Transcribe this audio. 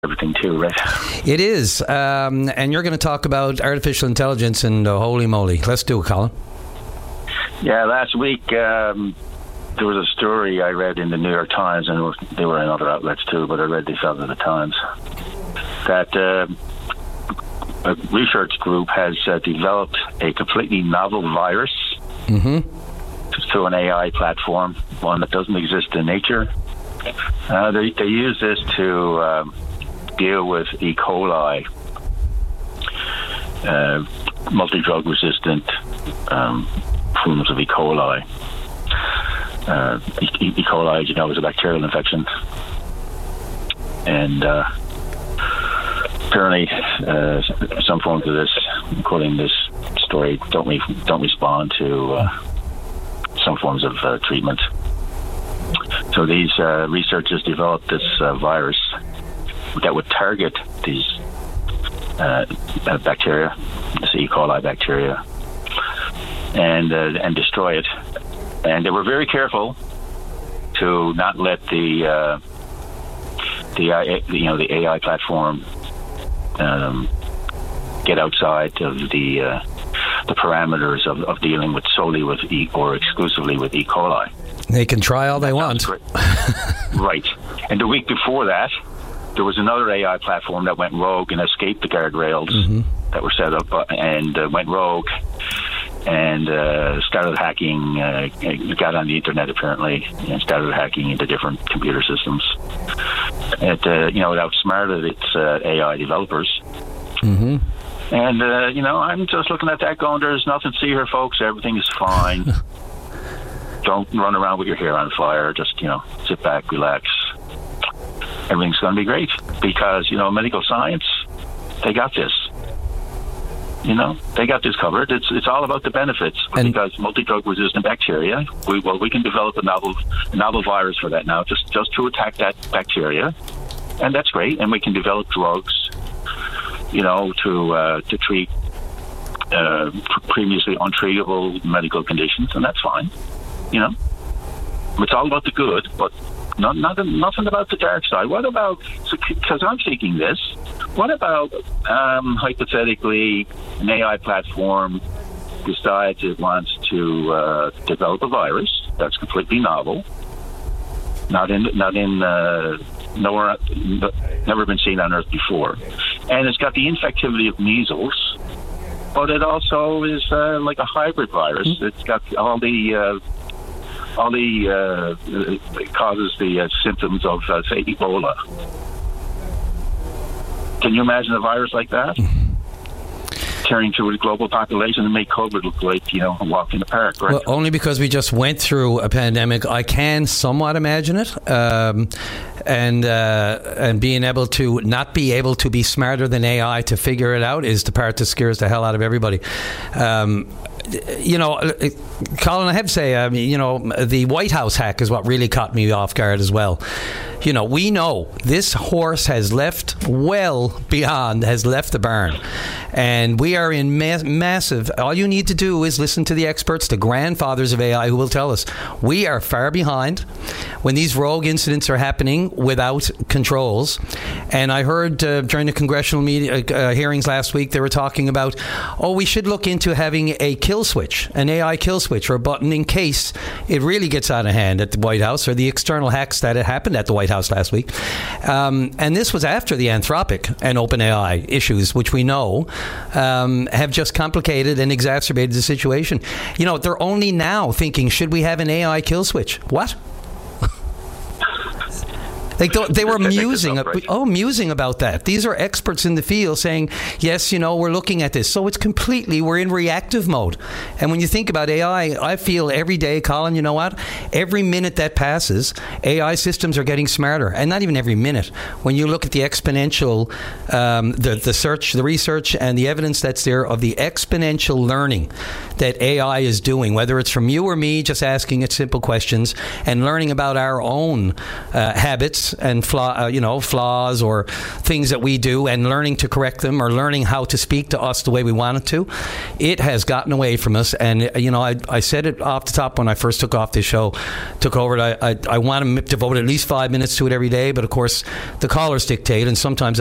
everything too, right? It is. And you're going to talk about artificial intelligence, and holy moly. Let's do it, Colin. Yeah, last week there was a story I read in the New York Times, and they were in other outlets too, but I read this out of the Times, that a research group has developed a completely novel virus through an AI platform, one that doesn't exist in nature. They use this to deal with E. coli, multi-drug resistant forms of E. coli. E. coli, as you know, is a bacterial infection, and apparently some forms of this, according to this story, don't respond to some forms of treatment. So these researchers developed this virus that would target these bacteria, this E. coli bacteria, and destroy it. And they were very careful to not let the AI platform get outside of the parameters of dealing with solely with or exclusively with E. coli. They can try all they want. Right. And the week before that, there was another AI platform that went rogue and escaped the guardrails that were set up and went rogue and started hacking, got on the internet apparently, and started hacking into different computer systems. It outsmarted its AI developers. And, I'm just looking at that going, there's nothing to see here, folks. Everything is fine. Don't run around with your hair on fire. Just, sit back, relax. Everything's going to be great because, medical science, they got this. They got this covered. It's all about the benefits because multi-drug resistant bacteria, we can develop a novel virus for that now, just to attack that bacteria. And that's great. And we can develop drugs, to treat previously untreatable medical conditions, and that's fine. It's all about the good, but nothing about the dark side. What about, because I'm thinking this, what about hypothetically an AI platform decides it wants to develop a virus that's completely novel, nowhere, never been seen on Earth before, and it's got the infectivity of measles, but it also is like a hybrid virus. It's got all the it causes the symptoms of, say, Ebola. Can you imagine a virus like that? Tearing through the global population and make COVID look like, a walk in the park, right? Well, only because we just went through a pandemic, I can somewhat imagine it. And being able to not be able to be smarter than AI to figure it out is the part that scares the hell out of everybody. Colin, I have to say, the White House hack is what really caught me off guard as well. We know this horse has left the barn. And we are in massive, all you need to do is listen to the experts, the grandfathers of AI, who will tell us we are far behind when these rogue incidents are happening without controls. And I heard during the congressional hearings last week, they were talking about, we should look into having a kill switch, an AI kill switch or a button in case it really gets out of hand at the White House, or the external hacks that had happened at the White House last week. And this was after the Anthropic and OpenAI issues, which we know have just complicated and exacerbated the situation. They're only now thinking, should we have an AI kill switch? What? They were musing about that. These are experts in the field saying, yes, we're looking at this. So we're in reactive mode. And when you think about AI, I feel every day, Colin, you know what? Every minute that passes, AI systems are getting smarter. And not even every minute. When you look at the exponential, the research and the evidence that's there of the exponential learning that AI is doing, whether it's from you or me, just asking it simple questions and learning about our own habits mistakes and flaws or things that we do, and learning to correct them, or learning how to speak to us the way we want it to, it has gotten away from us. And I said it off the top when I first took over. I want to devote at least 5 minutes to it every day, but of course the callers dictate, and sometimes